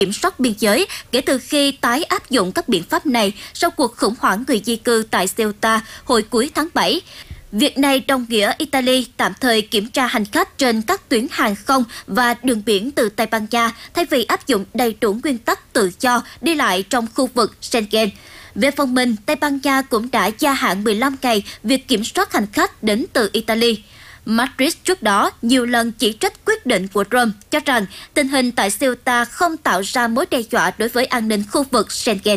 kiểm soát biên giới kể từ khi tái áp dụng các biện pháp này sau cuộc khủng hoảng người di cư tại Ceuta hồi cuối tháng 7. Việc này đồng nghĩa Italy tạm thời kiểm tra hành khách trên các tuyến hàng không và đường biển từ Tây Ban Nha thay vì áp dụng đầy đủ nguyên tắc tự do đi lại trong khu vực Schengen. Về phần mình, Tây Ban Nha cũng đã gia hạn 15 ngày việc kiểm soát hành khách đến từ Italy. Madrid trước đó nhiều lần chỉ trích quyết định của Rome, cho rằng tình hình tại Ceuta không tạo ra mối đe dọa đối với an ninh khu vực Schengen.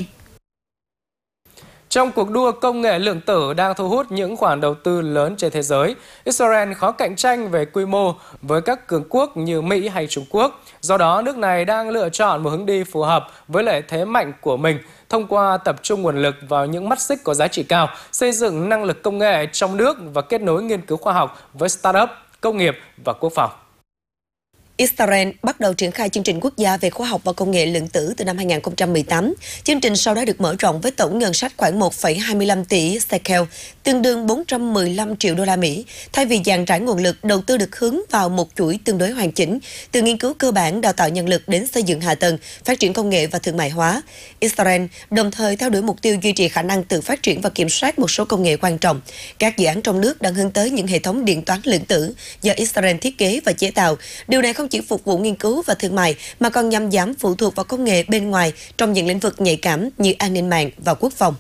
Trong cuộc đua công nghệ lượng tử đang thu hút những khoản đầu tư lớn trên thế giới, Israel khó cạnh tranh về quy mô với các cường quốc như Mỹ hay Trung Quốc. Do đó, nước này đang lựa chọn một hướng đi phù hợp với lợi thế mạnh của mình thông qua tập trung nguồn lực vào những mắt xích có giá trị cao, xây dựng năng lực công nghệ trong nước và kết nối nghiên cứu khoa học với startup, công nghiệp và quốc phòng. Israel bắt đầu triển khai chương trình quốc gia về khoa học và công nghệ lượng tử từ năm 2018. Chương trình sau đó được mở rộng với tổng ngân sách khoảng 1,25 tỷ shekel, tương đương 415 triệu đô la Mỹ, thay vì dàn trải nguồn lực đầu tư được hướng vào một chuỗi tương đối hoàn chỉnh, từ nghiên cứu cơ bản, đào tạo nhân lực đến xây dựng hạ tầng, phát triển công nghệ và thương mại hóa. Israel đồng thời theo đuổi mục tiêu duy trì khả năng tự phát triển và kiểm soát một số công nghệ quan trọng. Các dự án trong nước đang hướng tới những hệ thống điện toán lượng tử do Israel thiết kế và chế tạo. Điều này không chỉ phục vụ nghiên cứu và thương mại mà còn nhằm giảm phụ thuộc vào công nghệ bên ngoài trong những lĩnh vực nhạy cảm như an ninh mạng và quốc phòng.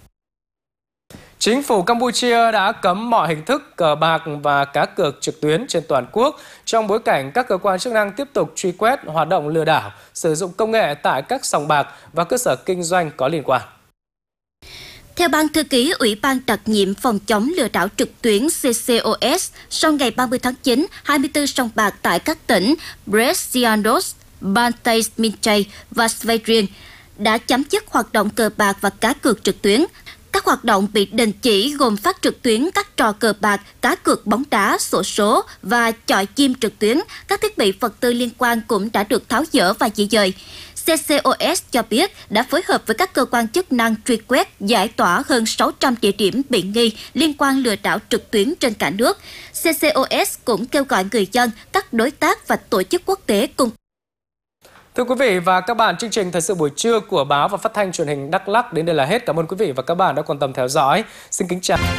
Chính phủ Campuchia đã cấm mọi hình thức cờ bạc và cá cược trực tuyến trên toàn quốc trong bối cảnh các cơ quan chức năng tiếp tục truy quét hoạt động lừa đảo, sử dụng công nghệ tại các sòng bạc và cơ sở kinh doanh có liên quan. Theo Ban Thư ký Ủy ban đặc nhiệm phòng chống lừa đảo trực tuyến CCOS, sau ngày 30 tháng 9, 24 sòng bạc tại các tỉnh Brest-Sianos, Bantay Minchai và Sveirin đã chấm dứt hoạt động cờ bạc và cá cược trực tuyến. Các hoạt động bị đình chỉ gồm phát trực tuyến các trò cờ bạc, cá cược bóng đá, xổ số và chọi chim trực tuyến. Các thiết bị vật tư liên quan cũng đã được tháo dỡ và di dời. CCOS cho biết đã phối hợp với các cơ quan chức năng truy quét, giải tỏa hơn 600 địa điểm bị nghi liên quan lừa đảo trực tuyến trên cả nước. CCOS cũng kêu gọi người dân, các đối tác và tổ chức quốc tế cùng. Thưa quý vị và các bạn, chương trình Thời sự buổi trưa của Báo và Phát thanh Truyền hình Đắk Lắk đến đây là hết. Cảm ơn quý vị và các bạn đã quan tâm theo dõi. Xin kính chào.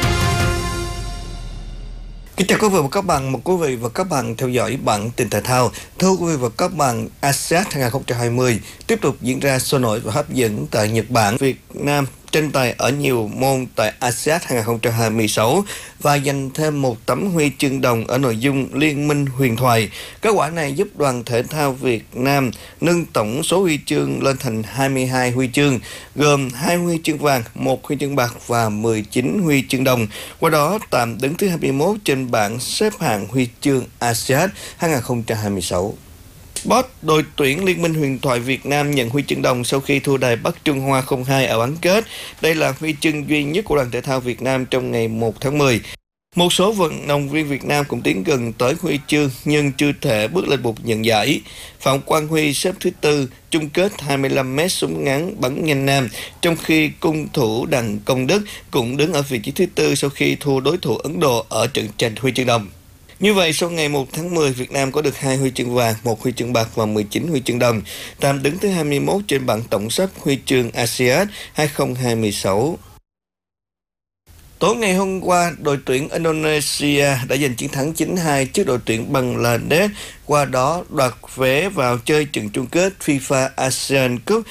Kính chào quý vị và các bạn theo dõi bản tin thể thao. Thưa quý vị và các bạn, ASEAN 2020 tiếp tục diễn ra sôi nổi và hấp dẫn tại Nhật Bản. Việt Nam tranh tài ở nhiều môn tại ASEAN 2026 và giành thêm một tấm huy chương đồng ở nội dung Liên minh huyền thoại. Kết quả này giúp đoàn thể thao Việt Nam nâng tổng số huy chương lên thành 22 huy chương, gồm 2 huy chương vàng, 1 huy chương bạc và 19 huy chương đồng. Qua đó tạm đứng thứ 21 trên bảng xếp hạng huy chương ASEAN 2026. Boss, đội tuyển Liên minh huyền thoại Việt Nam nhận huy chương đồng sau khi thua đài Bắc Trung Hoa 0-2 ở bán kết. Đây là huy chương duy nhất của đoàn thể thao Việt Nam trong ngày 1 tháng 10. Một số vận động viên Việt Nam cũng tiến gần tới huy chương nhưng chưa thể bước lên bục nhận giải. Phạm Quang Huy xếp thứ tư, chung kết 25m súng ngắn bắn nhanh nam, trong khi cung thủ Đặng Công Đức cũng đứng ở vị trí thứ tư sau khi thua đối thủ Ấn Độ ở trận tranh huy chương đồng. Như vậy, sau ngày 1 tháng 10, Việt Nam có được 2 huy chương vàng, 1 huy chương bạc và 19 huy chương đồng, tạm đứng thứ 21 trên bảng tổng sắp huy chương ASEAN 2026. Tối ngày hôm qua, đội tuyển Indonesia đã giành chiến thắng 9-2 trước đội tuyển Bangladesh, qua đó đoạt vé vào chơi trận chung kết FIFA ASEAN Cup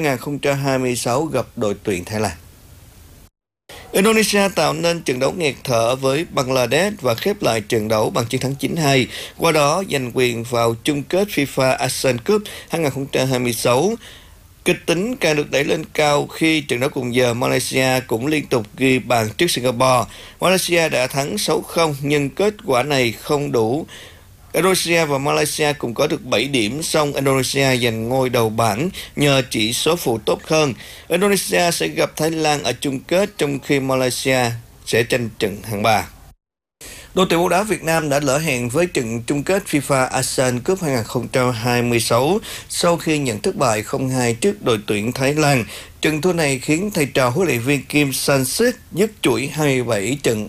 2026 gặp đội tuyển Thái Lan. Indonesia tạo nên trận đấu nghẹt thở với Bangladesh và khép lại trận đấu bằng chiến thắng 9-2, qua đó giành quyền vào chung kết FIFA ASEAN Cup 2026. Kịch tính càng được đẩy lên cao khi trận đấu cùng giờ Malaysia cũng liên tục ghi bàn trước Singapore. Malaysia đã thắng 6-0 nhưng kết quả này không đủ. Indonesia và Malaysia cùng có được 7 điểm, song Indonesia giành ngôi đầu bảng nhờ chỉ số phụ tốt hơn. Indonesia sẽ gặp Thái Lan ở chung kết, trong khi Malaysia sẽ tranh trận hạng 3. Đội tuyển bóng đá Việt Nam đã lỡ hẹn với trận chung kết FIFA ASEAN Cup 2026 sau khi nhận thất bại 0-2 trước đội tuyển Thái Lan. Trận thua này khiến thầy trò huấn luyện viên Kim Sang-sik dứt chuỗi 27 trận